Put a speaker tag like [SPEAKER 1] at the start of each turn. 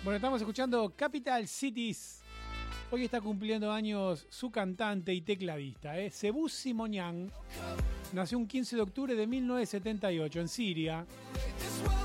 [SPEAKER 1] Bueno, estamos escuchando Capital Cities. Hoy está cumpliendo años su cantante y tecladista, Sebou Simonian. Nació un 15 de octubre de 1978 en Siria.